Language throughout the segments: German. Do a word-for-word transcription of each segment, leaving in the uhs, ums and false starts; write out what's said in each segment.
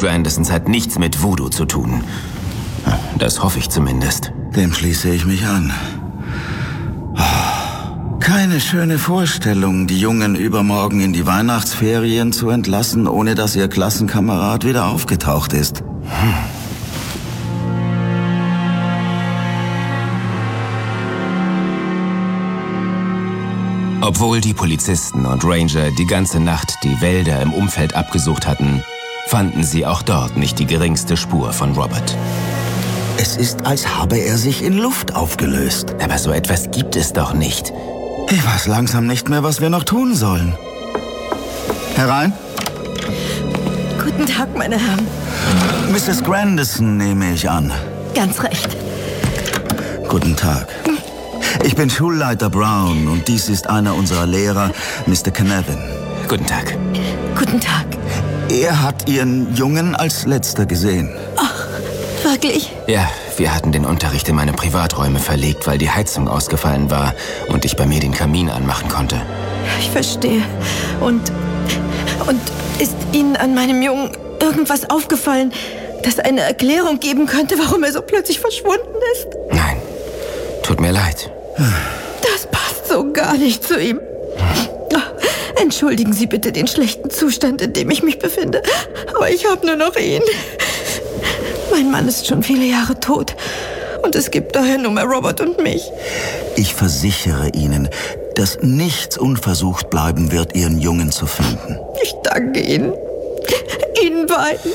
Grandisons hat nichts mit Voodoo zu tun. Das hoffe ich zumindest. Dem schließe ich mich an. Keine schöne Vorstellung, die Jungen übermorgen in die Weihnachtsferien zu entlassen, ohne dass ihr Klassenkamerad wieder aufgetaucht ist. Hm. Obwohl die Polizisten und Ranger die ganze Nacht die Wälder im Umfeld abgesucht hatten, fanden sie auch dort nicht die geringste Spur von Robert. Es ist, als habe er sich in Luft aufgelöst. Aber so etwas gibt es doch nicht. Ich weiß langsam nicht mehr, was wir noch tun sollen. Herein. Guten Tag, meine Herren. Misses Grandison, nehme ich an. Ganz recht. Guten Tag. Ich bin Schulleiter Brown und dies ist einer unserer Lehrer, Mister Canavan. Guten Tag. Guten Tag. Er hat Ihren Jungen als letzter gesehen. Ach, wirklich? Ja, wir hatten den Unterricht in meine Privaträume verlegt, weil die Heizung ausgefallen war und ich bei mir den Kamin anmachen konnte. Ich verstehe. Und, und ist Ihnen an meinem Jungen irgendwas aufgefallen, das eine Erklärung geben könnte, warum er so plötzlich verschwunden ist? Nein, tut mir leid. Das passt so gar nicht zu ihm. Entschuldigen Sie bitte den schlechten Zustand, in dem ich mich befinde. Aber ich habe nur noch ihn. Mein Mann ist schon viele Jahre tot. Und es gibt daher nur mehr Robert und mich. Ich versichere Ihnen, dass nichts unversucht bleiben wird, Ihren Jungen zu finden. Ich danke Ihnen. Ihnen beiden.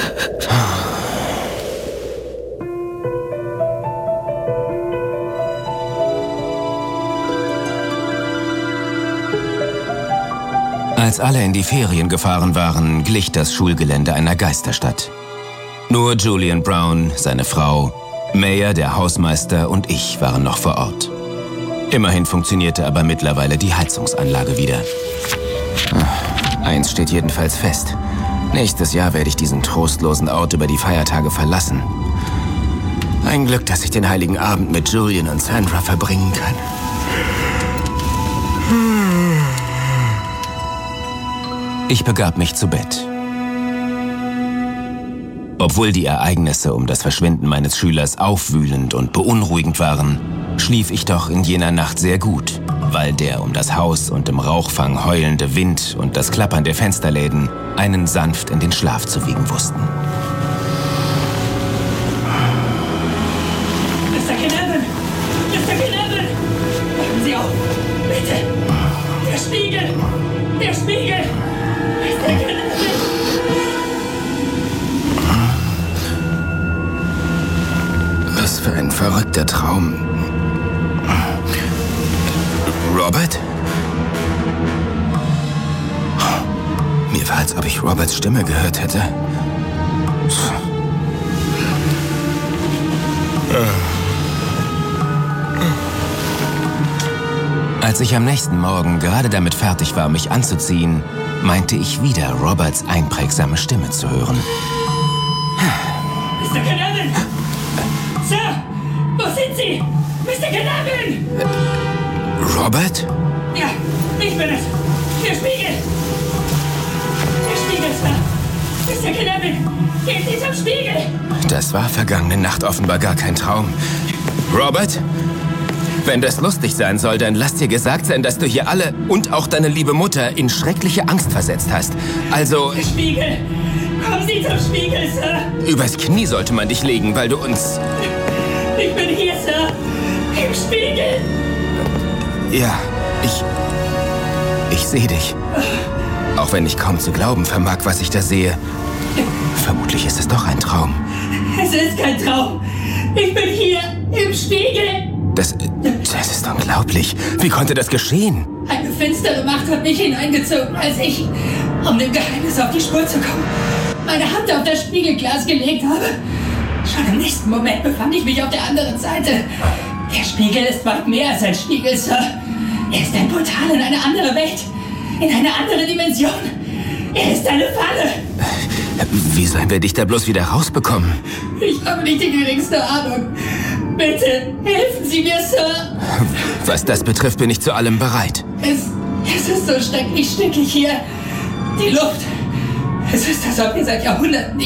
Als alle in die Ferien gefahren waren, glich das Schulgelände einer Geisterstadt. Nur Julian Brown, seine Frau, Mayer, der Hausmeister und ich waren noch vor Ort. Immerhin funktionierte aber mittlerweile die Heizungsanlage wieder. Eins steht jedenfalls fest. Nächstes Jahr werde ich diesen trostlosen Ort über die Feiertage verlassen. Ein Glück, dass ich den Heiligen Abend mit Julian und Sandra verbringen kann. Ich begab mich zu Bett. Obwohl die Ereignisse um das Verschwinden meines Schülers aufwühlend und beunruhigend waren, schlief ich doch in jener Nacht sehr gut, weil der um das Haus und im Rauchfang heulende Wind und das Klappern der Fensterläden einen sanft in den Schlaf zu wiegen wussten. Mister Canavan! Mister Canavan! Wachen Sie auf! Bitte! Der Spiegel! Der Spiegel! Mister Canavan! Was für ein verrückter Traum. Robert? Mir war, als ob ich Roberts Stimme gehört hätte. Als ich am nächsten Morgen gerade damit fertig war, mich anzuziehen, meinte ich wieder, Roberts einprägsame Stimme zu hören. Mister Canavan! Sir! Wo sind Sie? Mister Canavan! Robert? Ja, ich bin es! Der Spiegel! Der Spiegel, Sir! Mister Canavan! Gehen Sie zum Spiegel! Das war vergangene Nacht offenbar gar kein Traum. Robert? Wenn das lustig sein soll, dann lass dir gesagt sein, dass du hier alle und auch deine liebe Mutter in schreckliche Angst versetzt hast. Also... Der Spiegel! Kommen Sie zum Spiegel, Sir! Übers Knie sollte man dich legen, weil du uns... Ich bin hier, Sir! Im Spiegel! Ja, ich... Ich sehe dich. Auch wenn ich kaum zu glauben vermag, was ich da sehe. Vermutlich ist es doch ein Traum. Es ist kein Traum! Ich bin hier im Spiegel! Das... Das ist unglaublich. Wie konnte das geschehen? Eine finstere Macht hat mich hineingezogen, als ich, um dem Geheimnis auf die Spur zu kommen, meine Hand auf das Spiegelglas gelegt habe. Schon im nächsten Moment befand ich mich auf der anderen Seite. Der Spiegel ist weit mehr als ein Spiegel, Sir. Er ist ein Portal in eine andere Welt, in eine andere Dimension. Er ist eine Falle. Wie sollen wir dich da bloß wieder rausbekommen? Ich habe nicht die geringste Ahnung. Bitte, helfen Sie mir, Sir. Was das betrifft, bin ich zu allem bereit. Es, es ist so schrecklich stickig hier. Die Luft. Es ist, als ob wir seit Jahrhunderten